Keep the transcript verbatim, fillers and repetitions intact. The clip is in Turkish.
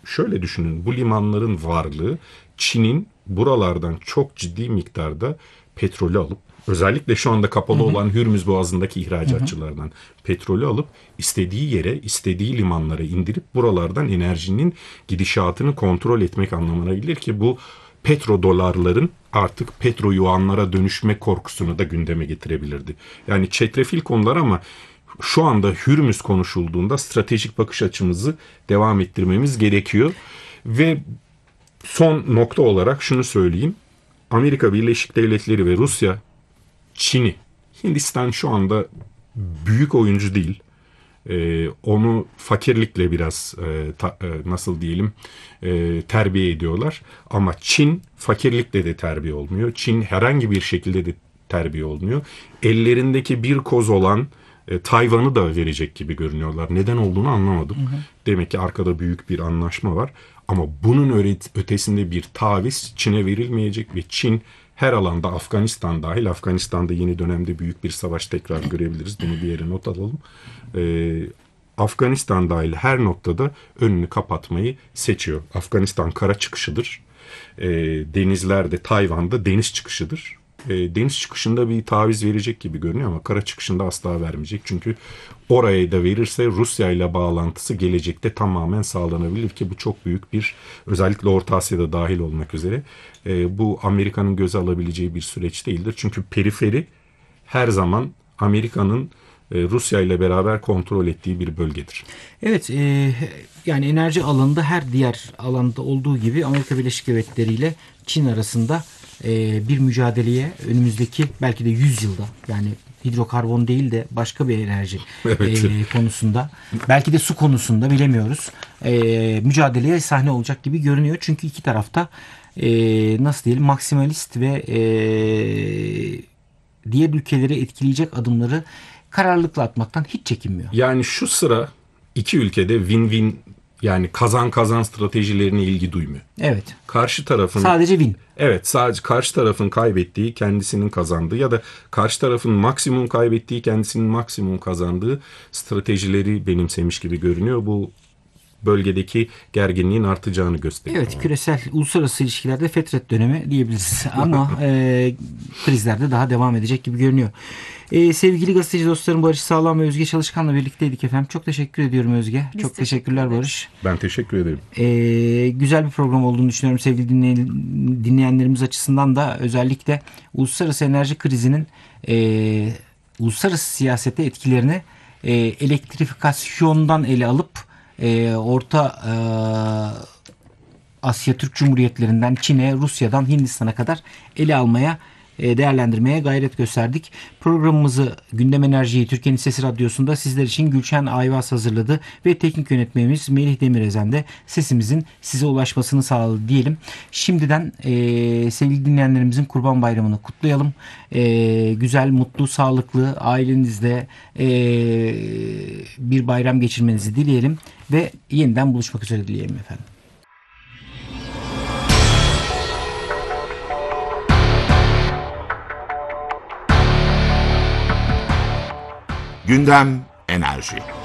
şöyle düşünün, bu limanların varlığı Çin'in buralardan çok ciddi miktarda petrolü alıp, özellikle şu anda kapalı hı hı. olan Hürmüz Boğazı'ndaki ihracatçılardan hı hı. petrolü alıp istediği yere, istediği limanlara indirip buralardan enerjinin gidişatını kontrol etmek anlamına gelir ki bu petrodolarların artık petroyuanlara dönüşme korkusunu da gündeme getirebilirdi. Yani çetrefil konular ama şu anda Hürmüz konuşulduğunda stratejik bakış açımızı devam ettirmemiz gerekiyor. Ve son nokta olarak şunu söyleyeyim. Amerika Birleşik Devletleri ve Rusya, Çin'i, Hindistan şu anda büyük oyuncu değil. Ee, onu fakirlikle biraz e, ta, e, nasıl diyelim e, terbiye ediyorlar. Ama Çin fakirlikle de terbiye olmuyor. Çin herhangi bir şekilde de terbiye olmuyor. Ellerindeki bir koz olan e, Tayvan'ı da verecek gibi görünüyorlar. Neden olduğunu anlamadım. Hı hı. Demek ki arkada büyük bir anlaşma var. Ama bunun ötesinde bir taviz Çin'e verilmeyecek ve Çin her alanda, Afganistan dahil, Afganistan'da yeni dönemde büyük bir savaş tekrar görebiliriz. Bunu bir yere not alalım. Ee, Afganistan dahil her noktada önünü kapatmayı seçiyor. Afganistan kara çıkışıdır. Ee, denizlerde, Tayvan'da deniz çıkışıdır. Ee, deniz çıkışında bir taviz verecek gibi görünüyor ama kara çıkışında asla vermeyecek. Çünkü oraya da verirse Rusya ile bağlantısı gelecekte tamamen sağlanabilir ki bu çok büyük bir, özellikle Orta Asya'da dahil olmak üzere e, bu Amerika'nın göze alabileceği bir süreç değildir. Çünkü periferi her zaman Amerika'nın e, Rusya ile beraber kontrol ettiği bir bölgedir. Evet, e, yani enerji alanında her diğer alanda olduğu gibi Amerika Birleşik Devletleri ile Çin arasında e, bir mücadeleye önümüzdeki belki de yüz yılda, yani hidrokarbon değil de başka bir enerji evet. e, konusunda, belki de su konusunda bilemiyoruz, e, mücadeleye sahne olacak gibi görünüyor. Çünkü iki tarafta e, nasıl diyelim maksimalist ve e, diğer ülkeleri etkileyecek adımları kararlılıkla atmaktan hiç çekinmiyor. Yani şu sıra iki ülkede win-win, yani kazan kazan stratejilerine ilgi duymuyor. Evet. Karşı tarafın sadece win. Evet, sadece karşı tarafın kaybettiği kendisinin kazandığı ya da karşı tarafın maksimum kaybettiği kendisinin maksimum kazandığı stratejileri benimsemiş gibi görünüyor. Bu bölgedeki gerginliğin artacağını gösteriyor. Evet, küresel uluslararası ilişkilerde fetret dönemi diyebiliriz ama e, krizlerde daha devam edecek gibi görünüyor. E, sevgili gazeteci dostlarım, Barış Sağlam ve Özge Çalışkan'la birlikteydik efendim. Çok teşekkür ediyorum Özge. Biz Çok teşekkürler teşekkür Barış. Ben teşekkür ederim. E, güzel bir program olduğunu düşünüyorum sevgili dinleyen, dinleyenlerimiz açısından da, özellikle uluslararası enerji krizinin e, uluslararası siyasete etkilerini e, elektrifikasyondan ele alıp e, Orta e, Asya Türk Cumhuriyetlerinden Çin'e, Rusya'dan Hindistan'a kadar ele almaya, değerlendirmeye gayret gösterdik. Programımızı Gündem Enerji'yi Türkiye'nin Sesi Radyosu'nda sizler için Gülşen Ayvaz hazırladı ve teknik yönetmenimiz Melih Demirezen de sesimizin size ulaşmasını sağladı diyelim. Şimdiden e, sevgili dinleyenlerimizin Kurban Bayramı'nı kutlayalım. E, güzel, mutlu, sağlıklı, ailenizle e, bir bayram geçirmenizi dileyelim ve yeniden buluşmak üzere dileyelim efendim. Gündem Enerji.